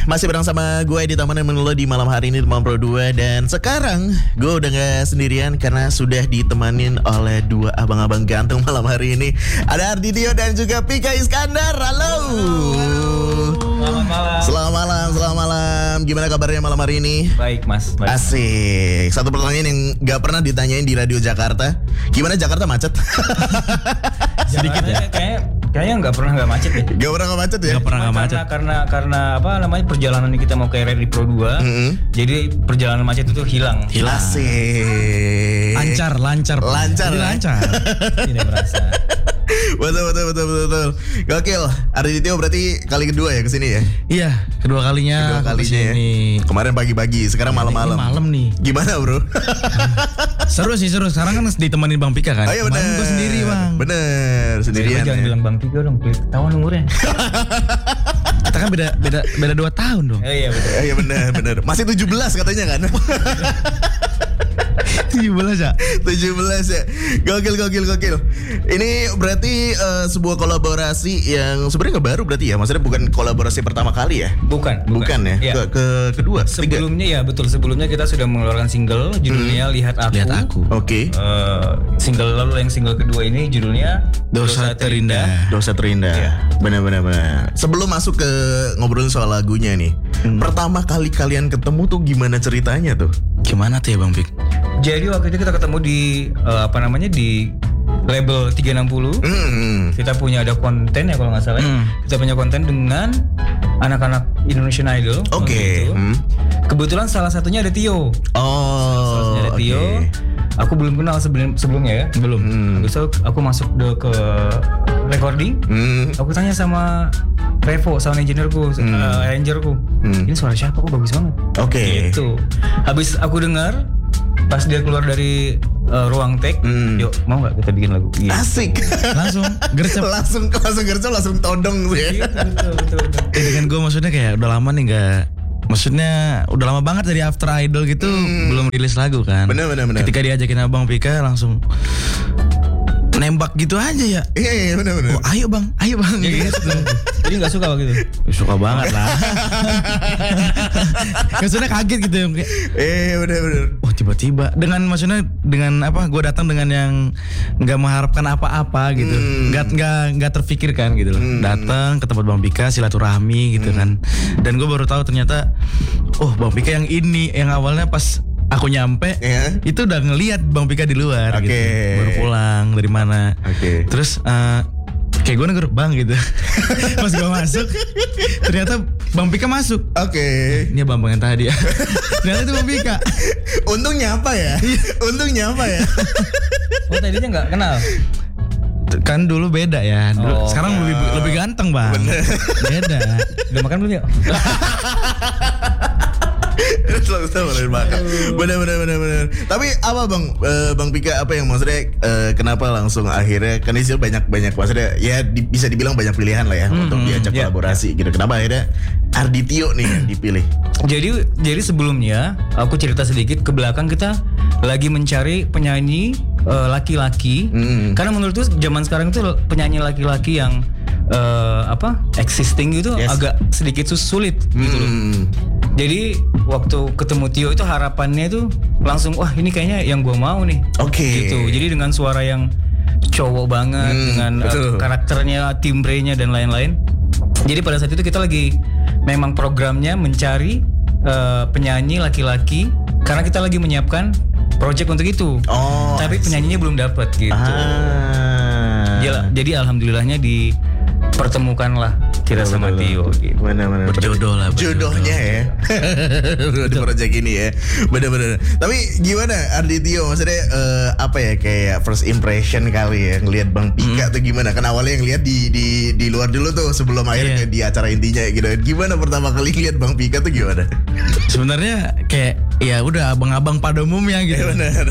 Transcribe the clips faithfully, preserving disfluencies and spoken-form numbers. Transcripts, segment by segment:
Masih bareng sama gue di Taman Menelo di malam hari ini di Malam Pro dua. Dan sekarang gue udah gak sendirian karena sudah ditemanin oleh dua abang-abang ganteng malam hari ini. Ada Arditio dan juga Pika Iskandar. Halo. Selamat malam. Selamat malam, selamat malam. Gimana kabarnya malam hari ini? Baik mas. Baik. Asik. Satu pertanyaan yang gak pernah ditanyain di Radio Jakarta. Gimana Jakarta macet? Sedikit ya. Kayaknya kayaknya nggak pernah nggak macet ya. Gak pernah gak macet ya? Gak pernah gak macet. Karena karena karena apa namanya perjalanan kita mau ke R R I Pro dua. Mm-hmm. Jadi perjalanan macet itu hilang. Hilang. Asik. Lancar, lancar. Lancar. Jadi ya? lancar. Tidak merasa. betul, betul, betul, betul, betul. Gokil. Arditio berarti kali kedua ya kesini ya? Iya, kedua kalinya. Kedua kalinya ya. Kemarin pagi-pagi, sekarang malam-malam. Ini malam nih. Gimana bro? Seru sih, seru. Sekarang kan ditemenin Bang Pika kan. Oh iya bener. Kemarin gue sendiri Bang. Bener, sendirian. Jangan ya. bilang Bang Pika dong, ketahuan umurnya. Kita kan beda beda beda dua tahun dong. Oh, iya betul. Eh, iya bener, bener. Masih tujuh belas katanya kan? tujuh belas ya? tujuh belas ya. Gokil, gokil, gokil. Ini berarti uh, sebuah kolaborasi yang sebenarnya gak baru berarti ya? Maksudnya bukan kolaborasi pertama kali ya? Bukan. Bukan, ya? Iya. Ke, ke kedua? Sebelumnya ya betul. Sebelumnya kita sudah mengeluarkan single judulnya Hmm. Lihat Aku. Lihat Aku. Oke. Uh, single lalu yang single kedua ini judulnya Dosa Terindah. Dosa Terindah. Iya. Benar-benar benar. Sebelum masuk ke ngobrolin soal lagunya nih. Hmm. Pertama kali kalian ketemu tuh gimana ceritanya tuh? Gimana tuh ya Bang Pik? Jadi waktu itu kita ketemu di uh, apa namanya di label tiga enam nol. Hmm. Kita punya ada konten ya kalau nggak salah. Hmm. Kita punya konten dengan anak-anak Indonesian Idol. Oke. waktu itu. Hmm. Kebetulan salah satunya ada Tio. Oh. Salah satunya ada oke. Tio. Aku belum kenal sebelum sebelumnya ya. Belum. Hmm. Habis itu aku masuk de, ke recording. Hmm. Aku tanya sama Revo, sound engineer-ku, Hmm. uh, arranger-ku. Hmm. Ini suara siapa? Kok bagus banget. Oke. Gitu. Habis aku dengar, pas dia keluar dari uh, ruang take, Hmm. yuk mau nggak kita bikin lagu? Iya. Asik. Langsung gercep. langsung langsung gercep langsung todong tuh ya. Gitu, betul, betul, betul. Eh, dengan gue maksudnya kayak udah lama nih gak. Maksudnya udah lama banget dari After Idol gitu Hmm. belum rilis lagu kan. Bener, bener, bener. Ketika diajakin Abang Pika langsung nembak gitu aja ya. Iya, iya, benar benar. Oh, ayo Bang, ayo Bang. Ya, Gitu. gitu. Jadi nggak suka waktu itu. Ya, suka banget lah. Maksudnya kaget gitu ya. Kayak, Eh, benar benar. oh tiba-tiba dengan maksudnya dengan apa? Gue datang dengan yang nggak mengharapkan apa-apa gitu, Hmm. nggak nggak nggak terfikirkan gitu loh. Hmm. Datang ke tempat Bang Pika silaturahmi gitu kan. Dan gue baru tahu ternyata, oh Bang Pika yang ini yang awalnya pas aku nyampe Ya. itu udah ngelihat Bang Pika di luar Oke. gitu. Baru pulang dari mana. Oke. Terus eh, kayak gue negur Bang gitu. Pas gue masuk ternyata Bang Pika masuk. Oke. Ini Bang Bang yang tadi ya. Ternyata itu Bang Pika. Untung nyapa ya. Untung nyapa ya. Oh tadinya nggak kenal. Kan dulu beda ya. Dulu, Oh, sekarang lebih lebih ganteng Bang. Beda. Udah makan belum ya? Selalu sama makan. Benar benar benar benar. Tapi apa Bang eh, Bang Pika apa yang maksudnya eh, kenapa langsung akhirnya kan ini banyak banyak maksudnya ya di- bisa dibilang banyak pilihan lah ya untuk diajak ya, kolaborasi gitu. Kenapa akhirnya Arditio nih yang dipilih? Jadi jadi sebelumnya aku cerita sedikit ke belakang kita lagi mencari penyanyi eh, laki-laki. Hmm. Karena menurutku zaman sekarang itu penyanyi laki-laki yang eh, apa existing gitu Yes. agak sedikit sus- sulit gitu loh. Hmm. Jadi waktu ketemu Tio itu harapannya itu langsung wah ini kayaknya yang gua mau nih. Oke. Gitu. Jadi dengan suara yang cowok banget Hmm, dengan uh, betul. karakternya, timbrenya dan lain-lain. Jadi pada saat itu kita lagi memang programnya mencari uh, penyanyi laki-laki karena kita lagi menyiapkan project untuk itu. Oh. Tapi penyanyinya belum dapat gitu. Ah. Jadi, jadi alhamdulillahnya dipertemukanlah kita sama Tio gitu. Benar-benar Berjodoh lah, berjodoh. Jodohnya ya. Di project ini ya. Benar-benar. Tapi gimana Arditio maksudnya eh, apa ya kayak first impression kali ya ngelihat Bang Pika tuh gimana? Kan awalnya yang lihat di di di luar dulu tuh sebelum akhirnya Iya. di acara intinya gitu. Gimana pertama kali lihat Bang Pika tuh gimana? Sebenarnya kayak ya udah abang-abang pada umumnya gitu. Ya benar.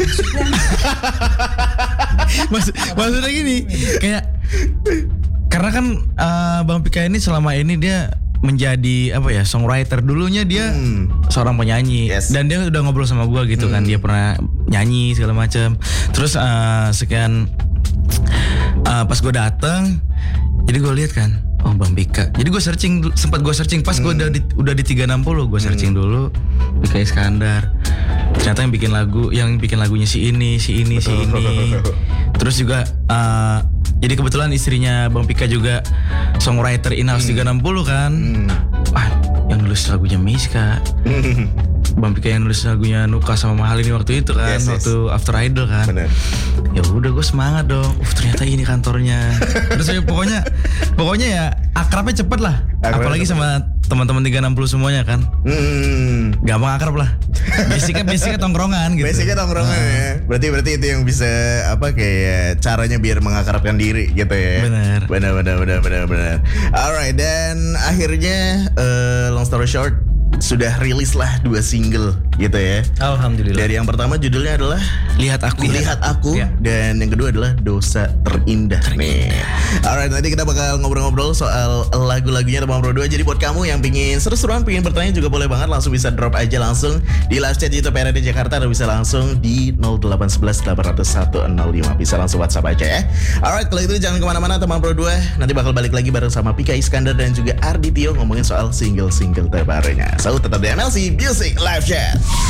Maksud, maksudnya gini, kayak karena kan eh, Bang Pika ini selama ini dia menjadi apa ya songwriter dulunya dia Hmm. seorang penyanyi Yes. dan dia udah ngobrol sama gua gitu kan dia pernah nyanyi segala macam terus eh, sekian eh, pas gua datang jadi gua lihat kan Oh Bang Pika. Jadi gue searching dulu- sempat gue searching pas gue udah di, udah di tiga enam nol gue searching dulu Pika Iskandar. Ternyata yang bikin lagu, yang bikin lagunya si ini, si ini, si ini. Terus juga uh, jadi kebetulan istrinya Bang Pika juga songwriter in-house tiga enam nol kan. Wah, yang nulis lagunya Miska. Bang Pika yang nulis lagunya Nuka sama Mahal ini waktu itu kan, Yes, yes. waktu After Idol kan. Bener. Ya udah gue semangat dong. Uh, ternyata ini kantornya. Terus ya pokoknya pokoknya ya akrabnya cepet lah. Akrabnya Apalagi cepet. sama teman-teman tiga enam nol semuanya kan. Hmm. Gampang akrab lah. Basicnya basicnya tongkrongan gitu. Basicnya tongkrongan ya. Berarti berarti itu yang bisa apa kayak caranya biar mengakrabkan diri gitu ya. Benar. Benar benar benar benar benar. Alright, dan akhirnya eh, long story short sudah rilis lah dua single gitu ya. Alhamdulillah. Dari yang pertama judulnya adalah Lihat aku. Lihat Aku, Ya. dan yang kedua adalah Dosa Terindah, nih. Alright, nanti kita bakal ngobrol-ngobrol soal lagu-lagunya Teman Pro dua. Jadi buat kamu yang pingin seru-seruan, pingin bertanya juga boleh banget, langsung bisa drop aja langsung di live chat YouTube R R D Jakarta, atau bisa langsung di nol delapan satu satu delapan nol satu nol lima. Bisa langsung WhatsApp aja ya. Alright, kalau itu jangan kemana-mana Teman Pro dua. Nanti bakal balik lagi bareng sama Pika Iskandar dan juga Arditio ngomongin soal single-single terbarunya. So tetap di M L C Music Live Chat.